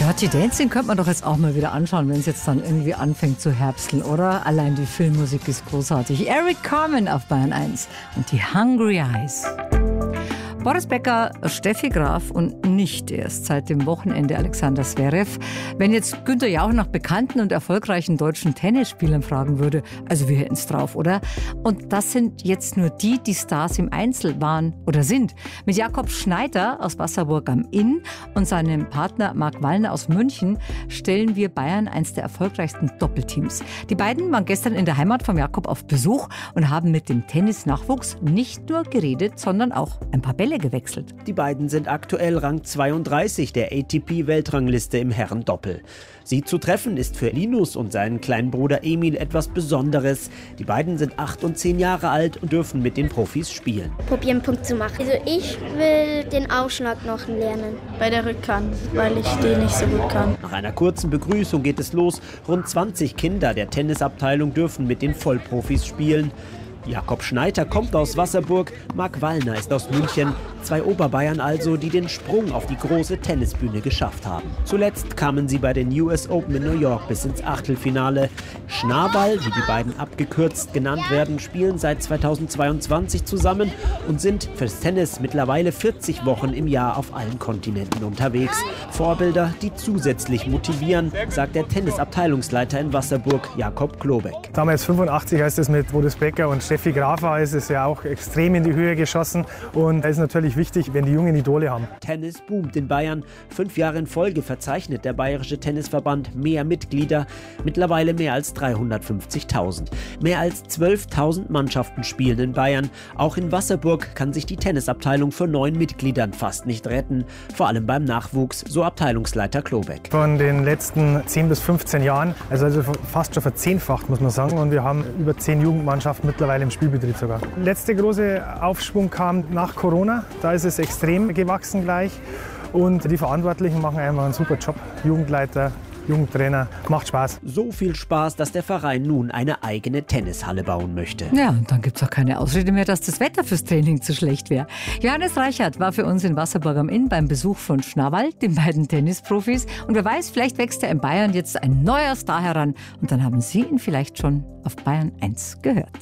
Dirty Dancing könnte man doch jetzt auch mal wieder anschauen, wenn es jetzt dann irgendwie anfängt zu herbsteln, oder? Allein die Filmmusik ist großartig. Eric Carmen auf Bayern 1 und die Hungry Eyes. Boris Becker, Steffi Graf und nicht erst seit dem Wochenende Alexander Zverev. Wenn jetzt Günther Jauch nach bekannten und erfolgreichen deutschen Tennisspielern fragen würde, also wir hätten es drauf, oder? Und das sind jetzt nur die Stars im Einzel waren oder sind. Mit Jakob Schneider aus Wasserburg am Inn und seinem Partner Marc Wallner aus München stellen wir Bayern eins der erfolgreichsten Doppelteams. Die beiden waren gestern in der Heimat von Jakob auf Besuch und haben mit dem Tennis-Nachwuchs nicht nur geredet, sondern auch ein paar Bälle gewechselt. Die beiden sind aktuell Rang 32 der ATP-Weltrangliste im Herrendoppel. Sie zu treffen ist für Linus und seinen kleinen Bruder Emil etwas Besonderes. Die beiden sind 8 und 10 Jahre alt und dürfen mit den Profis spielen. Probieren, einen Punkt zu machen. Also ich will den Aufschlag noch lernen. Bei der Rückhand, weil ich die nicht so gut kann. Nach einer kurzen Begrüßung geht es los. Rund 20 Kinder der Tennisabteilung dürfen mit den Vollprofis spielen. Jakob Schneider kommt aus Wasserburg, Marc Wallner ist aus München. 2 Oberbayern also, die den Sprung auf die große Tennisbühne geschafft haben. Zuletzt kamen sie bei den US Open in New York bis ins Achtelfinale. Schnabel, wie die beiden abgekürzt genannt werden, spielen seit 2022 zusammen und sind fürs Tennis mittlerweile 40 Wochen im Jahr auf allen Kontinenten unterwegs. Vorbilder, die zusätzlich motivieren, sagt der Tennisabteilungsleiter in Wasserburg, Jakob Klobeck. Damals 85 heißt es mit Boris Becker und Steffi Graf war es ja auch extrem in die Höhe geschossen und es ist natürlich wichtig, wenn die jungen Idole haben. Tennis boomt in Bayern. 5 Jahre in Folge verzeichnet der Bayerische Tennisverband mehr Mitglieder, mittlerweile mehr als 350.000. Mehr als 12.000 Mannschaften spielen in Bayern. Auch in Wasserburg kann sich die Tennisabteilung vor 9 Mitgliedern fast nicht retten, vor allem beim Nachwuchs, so Abteilungsleiter Klobeck. Von den letzten 10 bis 15 Jahren, also fast schon verzehnfacht, muss man sagen, und wir haben über 10 Jugendmannschaften mittlerweile im Spielbetrieb sogar. Der letzte große Aufschwung kam nach Corona. Da ist es extrem gewachsen gleich und die Verantwortlichen machen einfach einen super Job. Jugendleiter, Jugendtrainer, macht Spaß. So viel Spaß, dass der Verein nun eine eigene Tennishalle bauen möchte. Ja, und dann gibt es auch keine Ausrede mehr, dass das Wetter fürs Training zu schlecht wäre. Johannes Reichert war für uns in Wasserburg am Inn beim Besuch von Schnabel, den beiden Tennisprofis. Und wer weiß, vielleicht wächst ja in Bayern jetzt ein neuer Star heran. Und dann haben Sie ihn vielleicht schon auf Bayern 1 gehört.